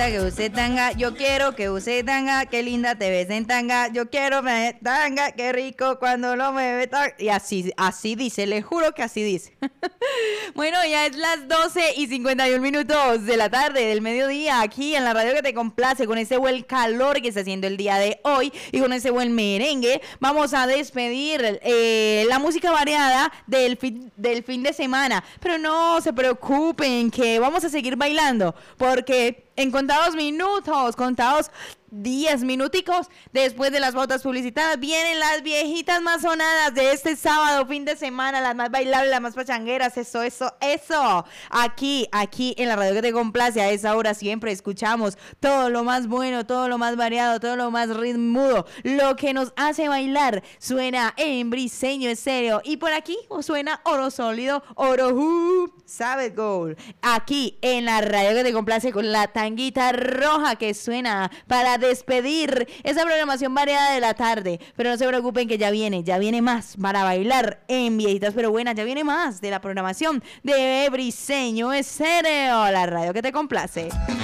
Que use tanga, yo quiero que use tanga, qué linda te ves en tanga, yo quiero me tanga, qué rico cuando lo mueve tanga. Y así dice, le juro que así dice. Bueno, ya es las 12:51 de la tarde, del mediodía, aquí en la radio que te complace, con ese buen calor que está haciendo el día de hoy y con ese buen merengue. Vamos a despedir la música variada del fin de semana, pero no se preocupen que vamos a seguir bailando, porque en contados minutos, contados 10 minuticos después de las pautas publicitadas, vienen las viejitas más sonadas de este sábado, fin de semana, las más bailables, las más pachangueras, eso. Aquí en la radio que te complace, a esa hora siempre escuchamos todo lo más bueno, todo lo más variado, todo lo más ritmudo, lo que nos hace bailar. Suena en Briseño Estéreo y por aquí suena Oro Sólido, Oro Sabbath Gold. Aquí en la radio que te complace, con la tanguita roja que suena para despedir esa programación variada de la tarde. Pero no se preocupen que ya viene más para bailar en Viejitas pero Buenas. Ya viene más de la programación de Briseño Estéreo, la radio que te complace.